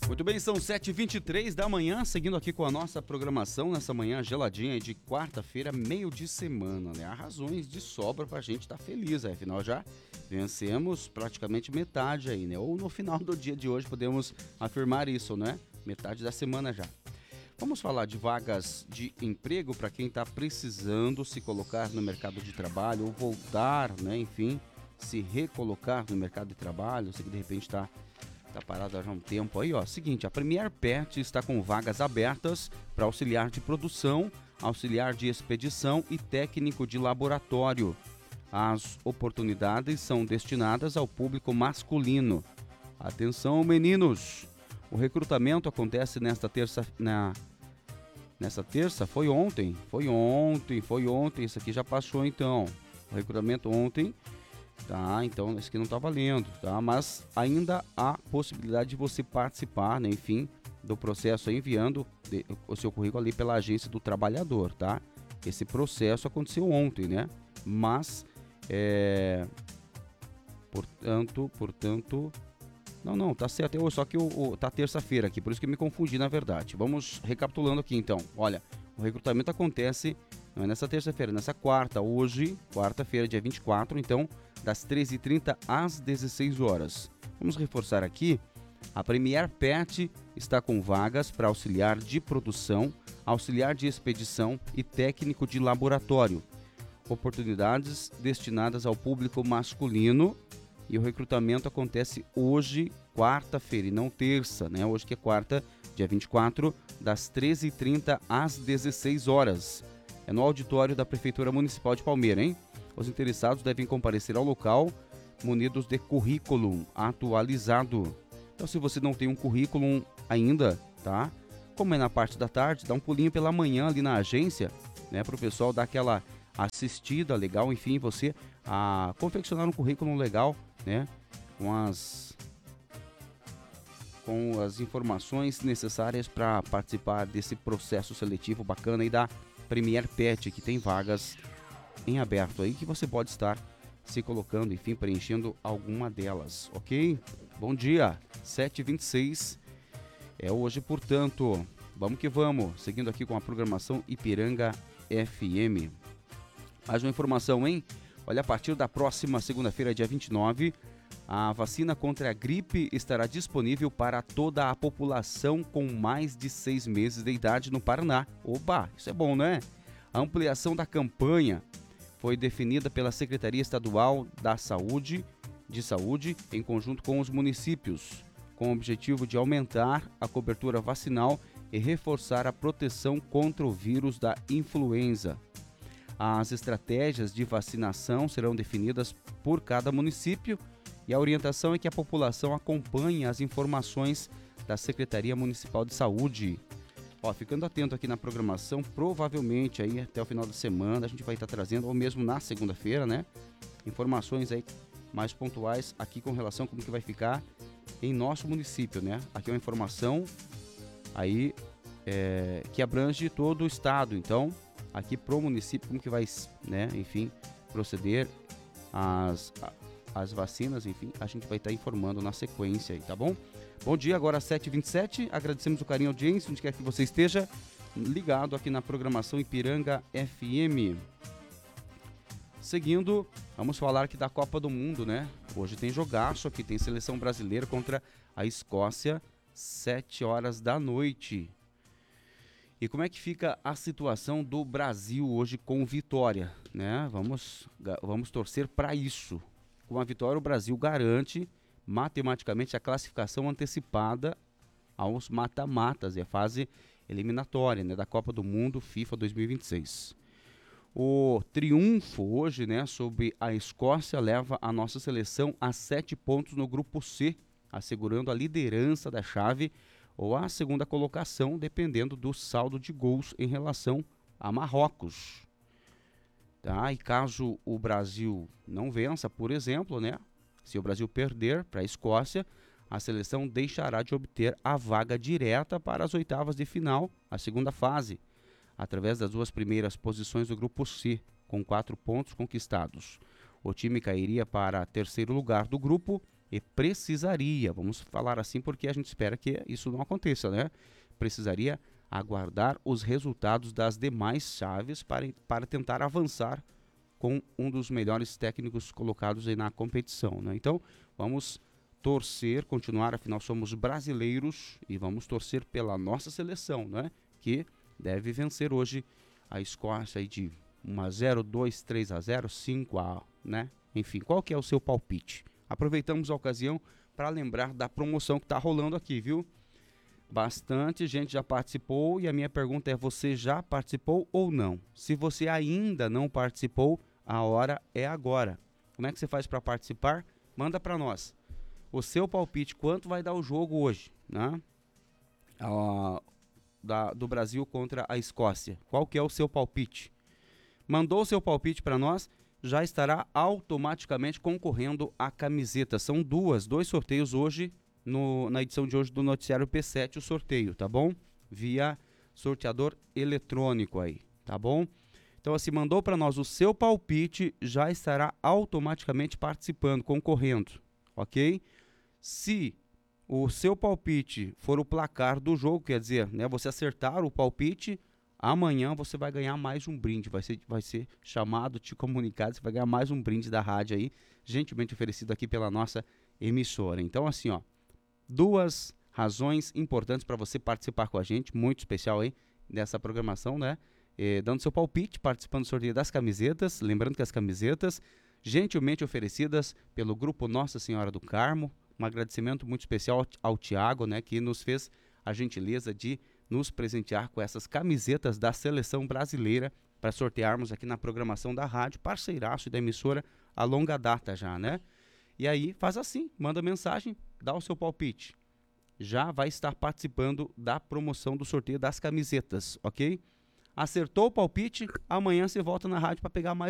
Muito bem, são 7h23 da manhã, seguindo aqui com a nossa programação nessa manhã geladinha de quarta-feira, meio de semana, né? Há razões de sobra pra gente estar feliz, afinal já vencemos praticamente metade aí, né? Ou no final do dia de hoje podemos afirmar isso, né? Metade da semana já. Vamos falar de vagas de emprego para quem está precisando se colocar no mercado de trabalho ou voltar, né? Enfim, se recolocar no mercado de trabalho, você que de repente está parado já há um tempo aí, ó. Seguinte, a Premier Pet está com vagas abertas para auxiliar de produção, auxiliar de expedição e técnico de laboratório. As oportunidades são destinadas ao público masculino. Atenção, meninos! O recrutamento acontece nesta terça... Nessa terça? Foi ontem, isso aqui já passou então. O recrutamento ontem... Tá, então esse aqui não tá valendo, tá? Mas ainda há possibilidade de você participar, né, enfim, do processo aí, enviando o seu currículo ali pela Agência do Trabalhador, tá? Esse processo aconteceu ontem, né? Mas, portanto, não, tá certo, só que tá terça-feira aqui, por isso que eu me confundi na verdade. Vamos recapitulando aqui então, olha, o recrutamento acontece, não é nessa terça-feira, nessa quarta, hoje, quarta-feira, dia 24, então, das 13h30 às 16 horas. Vamos reforçar aqui, a Premier Pet está com vagas para auxiliar de produção, auxiliar de expedição e técnico de laboratório. Oportunidades destinadas ao público masculino e o recrutamento acontece hoje, quarta-feira, e não terça, né? Hoje que é quarta, dia 24, das 13h30 às 16 horas. É no auditório da Prefeitura Municipal de Palmeira, hein? Os interessados devem comparecer ao local munidos de currículo atualizado. Então, se você não tem um currículo ainda, tá? Como é na parte da tarde, dá um pulinho pela manhã ali na agência, né? Para o pessoal dar aquela assistida legal, enfim, você a confeccionar um currículo legal, né? Com as informações necessárias para participar desse processo seletivo bacana aí da Premier Pet, que tem vagas em aberto aí que você pode estar se colocando, enfim, preenchendo alguma delas, ok? Bom dia, 7h26, é hoje, portanto, vamos que vamos, seguindo aqui com a programação Ipiranga FM. Mais uma informação, hein? Olha, a partir da próxima segunda-feira, dia 29, a vacina contra a gripe estará disponível para toda a população com mais de 6 meses de idade no Paraná. Oba, isso é bom, né? A ampliação da campanha foi definida pela Secretaria Estadual da Saúde, em conjunto com os municípios, com o objetivo de aumentar a cobertura vacinal e reforçar a proteção contra o vírus da influenza. As estratégias de vacinação serão definidas por cada município e a orientação é que a população acompanhe as informações da Secretaria Municipal de Saúde. Ó, ficando atento aqui na programação, provavelmente aí até o final da semana a gente vai estar trazendo, ou mesmo na segunda-feira, né? Informações aí mais pontuais aqui com relação a como que vai ficar em nosso município, né? Aqui é uma informação aí que abrange todo o estado, então aqui pro município como que vai, né? Enfim, proceder as vacinas, enfim, a gente vai estar informando na sequência aí, tá bom? Bom dia, agora 7h27, agradecemos o carinho e audiência, onde quer que você esteja ligado aqui na programação Ipiranga FM. Seguindo, vamos falar aqui da Copa do Mundo, né? Hoje tem jogaço aqui, tem seleção brasileira contra a Escócia, 7 horas da noite. E como é que fica a situação do Brasil hoje com vitória, né? Vamos torcer para isso. Com a vitória, o Brasil garante matematicamente a classificação antecipada aos mata-matas, e a fase eliminatória, né, da Copa do Mundo FIFA 2026. O triunfo hoje, né, sobre a Escócia leva a nossa seleção a 7 pontos no grupo C, assegurando a liderança da chave ou a segunda colocação, dependendo do saldo de gols em relação a Marrocos. Tá? E caso o Brasil não vença, por exemplo, né, se o Brasil perder para a Escócia, a seleção deixará de obter a vaga direta para as oitavas de final, a segunda fase, através das 2 primeiras posições do grupo C, com 4 pontos conquistados. O time cairia para terceiro lugar do grupo e precisaria, vamos falar assim porque a gente espera que isso não aconteça, né? Precisaria aguardar os resultados das demais chaves para tentar avançar com um dos melhores técnicos colocados aí na competição, né? Então, vamos torcer, continuar, afinal somos brasileiros e vamos torcer pela nossa seleção, né? Que deve vencer hoje a Escócia aí de 1-0, 2-3-0, 5-1, né? Enfim, qual que é o seu palpite? Aproveitamos a ocasião para lembrar da promoção que está rolando aqui, viu? Bastante gente já participou e a minha pergunta é: você já participou ou não? Se você ainda não participou, a hora é agora. Como é que você faz para participar? Manda para nós o seu palpite, quanto vai dar o jogo hoje, né? Do Brasil contra a Escócia. Qual que é o seu palpite? Mandou o seu palpite para nós, já estará automaticamente concorrendo a camiseta. São dois sorteios hoje, na edição de hoje do Noticiário P7, o sorteio, tá bom? Via sorteador eletrônico aí, tá bom? Então, assim, mandou para nós o seu palpite, já estará automaticamente participando, concorrendo, ok? Se o seu palpite for o placar do jogo, quer dizer, né, você acertar o palpite, amanhã você vai ganhar mais um brinde, vai ser chamado, te comunicado, você vai ganhar mais um brinde da rádio aí, gentilmente oferecido aqui pela nossa emissora. Então, assim, ó, 2 razões importantes para você participar com a gente, muito especial aí, nessa programação, né? Dando seu palpite, participando do sorteio das camisetas, lembrando que as camisetas, gentilmente oferecidas pelo Grupo Nossa Senhora do Carmo. Um agradecimento muito especial ao Tiago, né, que nos fez a gentileza de nos presentear com essas camisetas da seleção brasileira para sortearmos aqui na programação da rádio, parceiraço da emissora a longa data já, né? E aí faz assim, manda mensagem, dá o seu palpite. Já vai estar participando da promoção do sorteio das camisetas, ok? Acertou o palpite, amanhã você volta na rádio para pegar mais